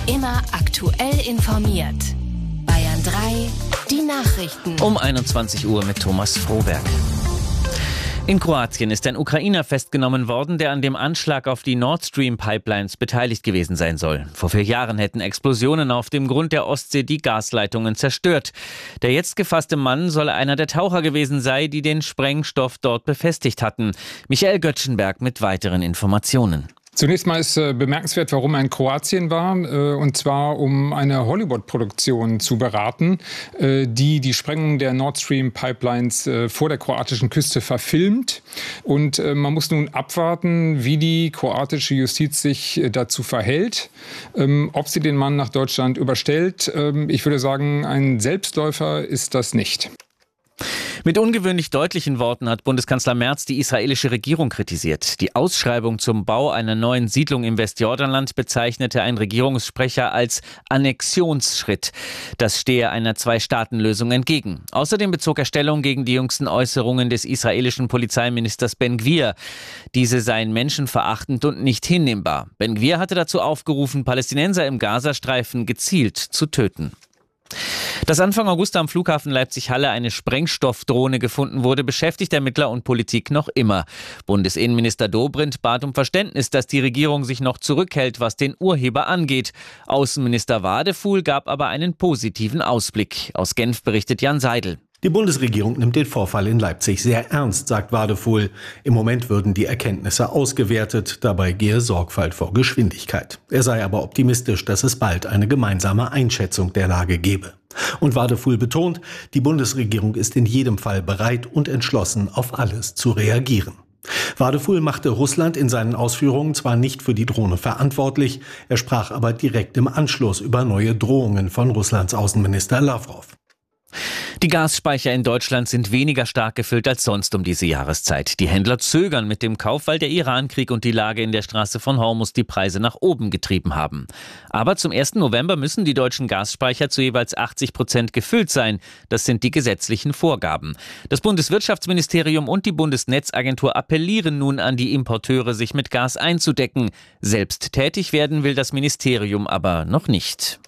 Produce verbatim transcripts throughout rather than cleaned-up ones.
Immer aktuell informiert. Bayern drei, die Nachrichten. Um einundzwanzig Uhr mit Thomas Frohberg. In Kroatien ist ein Ukrainer festgenommen worden, der an dem Anschlag auf die Nord Stream Pipelines beteiligt gewesen sein soll. Vor vier Jahren hätten Explosionen auf dem Grund der Ostsee die Gasleitungen zerstört. Der jetzt gefasste Mann soll einer der Taucher gewesen sein, die den Sprengstoff dort befestigt hatten. Michael Göttschenberg mit weiteren Informationen. Zunächst mal ist äh, bemerkenswert, warum er in Kroatien war, äh, und zwar um eine Hollywood-Produktion zu beraten, äh, die die Sprengung der Nord Stream Pipelines äh, vor der kroatischen Küste verfilmt. Und äh, man muss nun abwarten, wie die kroatische Justiz sich äh, dazu verhält, ähm, ob sie den Mann nach Deutschland überstellt. Ähm, ich würde sagen, ein Selbstläufer ist das nicht. Mit ungewöhnlich deutlichen Worten hat Bundeskanzler Merz die israelische Regierung kritisiert. Die Ausschreibung zum Bau einer neuen Siedlung im Westjordanland bezeichnete ein Regierungssprecher als Annexionsschritt. Das stehe einer Zwei-Staaten-Lösung entgegen. Außerdem bezog er Stellung gegen die jüngsten Äußerungen des israelischen Polizeiministers Ben Gvir. Diese seien menschenverachtend und nicht hinnehmbar. Ben Gvir hatte dazu aufgerufen, Palästinenser im Gazastreifen gezielt zu töten. Dass Anfang August am Flughafen Leipzig-Halle eine Sprengstoffdrohne gefunden wurde, beschäftigt Ermittler und Politik noch immer. Bundesinnenminister Dobrindt bat um Verständnis, dass die Regierung sich noch zurückhält, was den Urheber angeht. Außenminister Wadefuhl gab aber einen positiven Ausblick. Aus Genf berichtet Jan Seidel. Die Bundesregierung nimmt den Vorfall in Leipzig sehr ernst, sagt Wadefuhl. Im Moment würden die Erkenntnisse ausgewertet, dabei gehe Sorgfalt vor Geschwindigkeit. Er sei aber optimistisch, dass es bald eine gemeinsame Einschätzung der Lage gebe. Und Wadefuhl betont, die Bundesregierung ist in jedem Fall bereit und entschlossen, auf alles zu reagieren. Wadefuhl machte Russland in seinen Ausführungen zwar nicht für die Drohne verantwortlich, er sprach aber direkt im Anschluss über neue Drohungen von Russlands Außenminister Lawrow. Die Gasspeicher in Deutschland sind weniger stark gefüllt als sonst um diese Jahreszeit. Die Händler zögern mit dem Kauf, weil der Irankrieg und die Lage in der Straße von Hormuz die Preise nach oben getrieben haben. Aber zum ersten November müssen die deutschen Gasspeicher zu jeweils achtzig Prozent gefüllt sein. Das sind die gesetzlichen Vorgaben. Das Bundeswirtschaftsministerium und die Bundesnetzagentur appellieren nun an die Importeure, sich mit Gas einzudecken. Selbst tätig werden will das Ministerium aber noch nicht.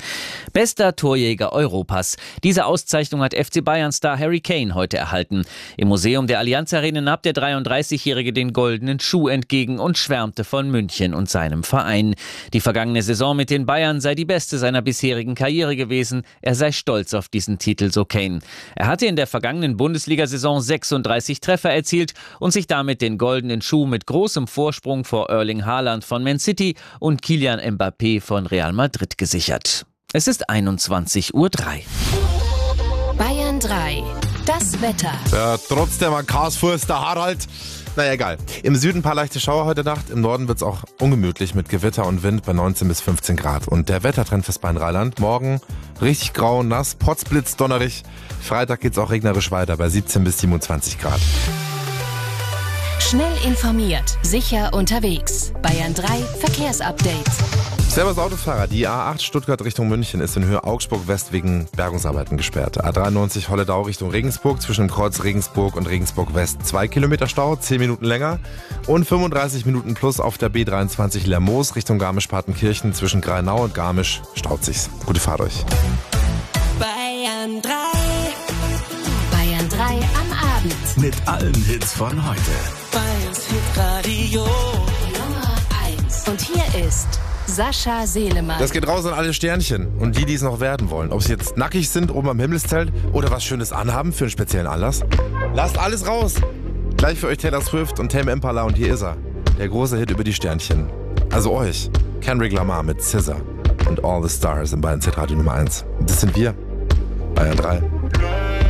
Bester Torjäger Europas. Diese Auszeichnung hat F C Bayern-Star Harry Kane heute erhalten. Im Museum der Allianz Arena nahm der dreiunddreißigjährige den goldenen Schuh entgegen und schwärmte von München und seinem Verein. Die vergangene Saison mit den Bayern sei die beste seiner bisherigen Karriere gewesen. Er sei stolz auf diesen Titel, so Kane. Er hatte in der vergangenen Bundesliga-Saison sechsunddreißig Treffer erzielt und sich damit den goldenen Schuh mit großem Vorsprung vor Erling Haaland von Man City und Kylian Mbappé von Real Madrid gesichert. Es ist einundzwanzig Uhr drei. Bayern drei, das Wetter. Ja, trotzdem ein Chaosfuhr ist der Harald. Naja, egal. Im Süden ein paar leichte Schauer heute Nacht. Im Norden wird es auch ungemütlich mit Gewitter und Wind bei neunzehn bis fünfzehn Grad. Und der Wettertrend fürs Rheinland. Morgen richtig grau und nass, Potzblitz, donnerig. Freitag geht's auch regnerisch weiter bei siebzehn bis siebenundzwanzig Grad. Schnell informiert, sicher unterwegs. Bayern drei Verkehrsupdate. Servus Autofahrer, die A acht Stuttgart Richtung München ist in Höhe Augsburg West wegen Bergungsarbeiten gesperrt. A dreiundneunzig Holledau Richtung Regensburg zwischen dem Kreuz Regensburg und Regensburg West zwei Kilometer Stau, zehn Minuten länger. Und fünfunddreißig Minuten plus auf der B dreiundzwanzig Lermoos Richtung Garmisch-Partenkirchen zwischen Greinau und Garmisch staut sich's. Gute Fahrt euch. Bayern drei. Bayern drei am Abend. Mit allen Hits von heute. Bayerns Hitradio Nummer eins. Und hier ist Sascha Selemann. Das geht raus an alle Sternchen und die, die es noch werden wollen. Ob sie jetzt nackig sind oben am Himmelszelt oder was Schönes anhaben für einen speziellen Anlass. Lasst alles raus. Gleich für euch Taylor Swift und Tame Impala und hier ist er. Der große Hit über die Sternchen. Also euch. Kendrick Lamar mit Scissor und All the Stars in Bayern Hitradio Nummer eins. Und das sind wir. Bayern drei.